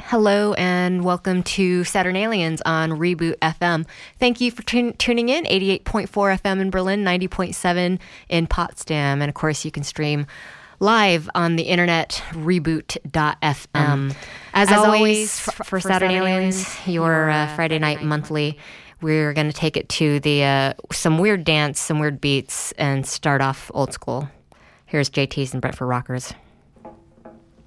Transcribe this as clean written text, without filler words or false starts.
Hello and welcome to Saturnalians on Reboot FM. Thank you for tuning in, 88.4 FM in Berlin, 90.7 in Potsdam. And of course, you can stream live on the internet, reboot.fm. As always, for Saturnalians, your Friday night monthly, we're going to take it to the some weird dance, some weird beats, and start off old school. Here's JT's and Brentford Rockers.